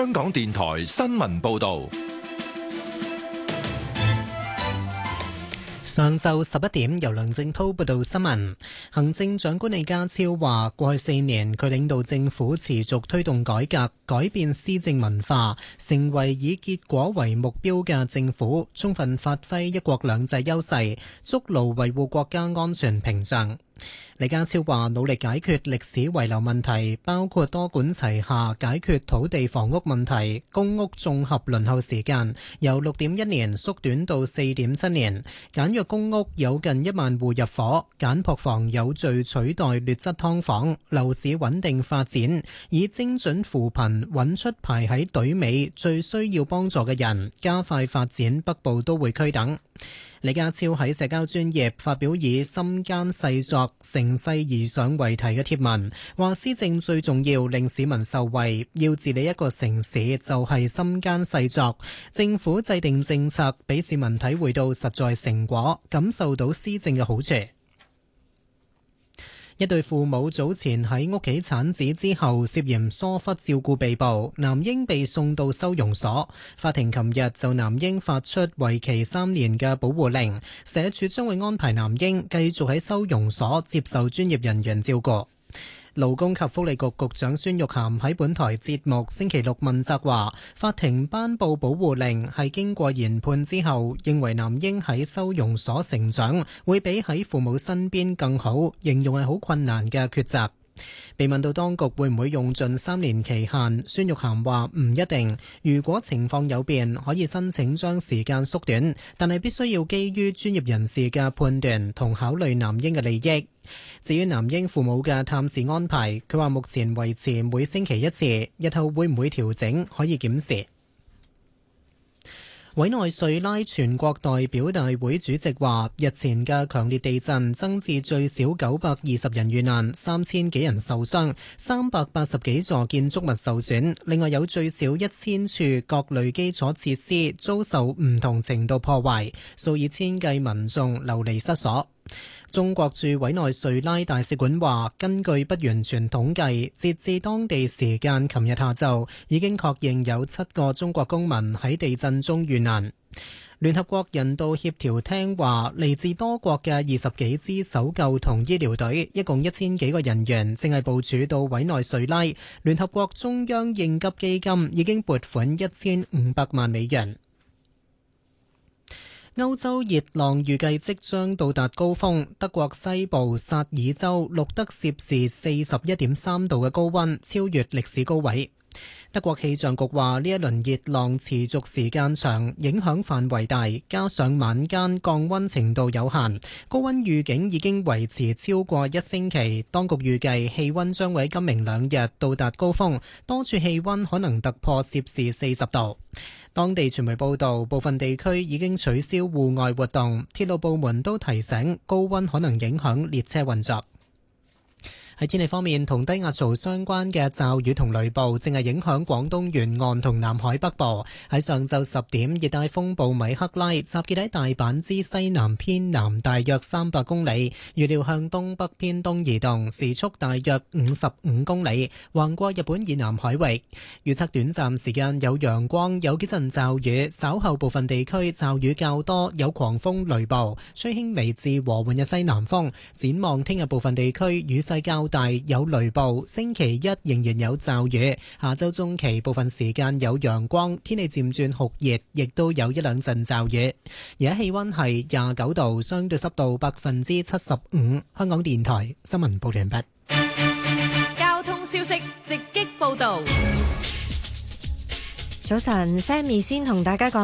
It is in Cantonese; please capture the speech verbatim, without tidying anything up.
香港電台新聞報道。 上晝十一點，由梁正濤報道新聞。行政長官李家超話，過去四年佢領導政府持續推動改革，改變施政文化，成為以結果為目標嘅政府，充分發揮一國兩制優勢，築牢維護國家安全屏障。李家超話，努力解決歷史遺留問題，包括多管齊下解決土地房屋問題，公屋綜合輪候時間由六點一年縮短到四點七年，簡約公屋有近一萬戶入伙，簡樸房有序取代劣質劏房，樓市穩定發展，以精準扶貧揾出排喺隊尾最需要幫助嘅人，加快發展北部都會區等。李家超喺社交專頁發表以心間細作乘勢而上為題嘅貼文，話施政最重要令市民受惠，要治理一個城市就係心間細作，政府制定政策俾市民體會到實在成果，感受到施政嘅好處。一對父母早前喺屋企產子之後涉嫌疏忽照顧被捕，男嬰被送到收容所。法庭琴日就男嬰發出為期三年嘅保護令，社署將會安排男嬰繼續喺收容所接受專業人員照顧。勞工及福利局局長孫玉菡喺本台節目星期六問責話，法庭頒布保護令係經過研判之後，認為男嬰喺收容所成長會比喺父母身邊更好，形容係好困難嘅抉擇。被問到當局會唔會用盡三年期限，孫玉菡話唔一定，如果情況有變，可以申請將時間縮短，但係必須要基於專業人士嘅判斷同考慮男嬰嘅利益。至於男嬰父母嘅探視安排，佢話目前維持每星期一次，日後會唔會調整可以檢視。委內瑞拉全國代表大會主席話，日前嘅強烈地震增至最少九百二十人遇難，三千幾人受傷，三百八十幾座建築物受損，另外有最少一千處各類基礎設施遭受唔同程度破壞，數以千計民眾流離失所。中國駐委內瑞拉大使館話，根據不完全統計，截至當地時間琴日下晝，已經確認有七個中國公民喺地震中遇難。聯合國人道協調廳話，嚟自多國嘅二十幾支搜救同醫療隊，一共一千幾個人員，正係部署到委內瑞拉。聯合國中央應急基金已經撥款一千五百萬美元。歐洲熱浪預計即將到達高峰，德國西部薩爾州錄得攝氏四十一點三度嘅高溫，超越歷史高位。德國氣象局話，呢一輪熱浪持續時間長，影響範圍大，加上晚間降溫程度有限，高溫預警已經維持超過一星期。當局預計氣溫將會喺今明兩日到達高峰，多處氣溫可能突破攝氏四十度。當地傳媒報道，部分地區已經取消戶外活動，鐵路部門都提醒高溫可能影響列車運作。喺天氣方面，同低壓槽相關嘅驟雨同雷暴正係影響廣東沿岸同南海北部。喺上晝十點，熱帶風暴米克拉集結喺大阪之西南偏南大約三百公里，預料向東北偏東移動，時速大約五十五公里，橫過日本以南海域。預測短暫時間有陽光，有幾陣驟雨，稍後部分地區驟雨較多，有狂風雷暴，吹輕微至和緩嘅西南風。展望聽日部分地區雨勢較大，有雷暴，星期一仍然有驟雨，下周中期部分時間有陽光，天氣漸轉酷熱，亦都有一兩陣驟雨。而家氣溫係廿九度，相對濕度百分之七十五。香港電台新聞報完畢。 交通消息直擊報道。 早晨，Sammy 先同大家講。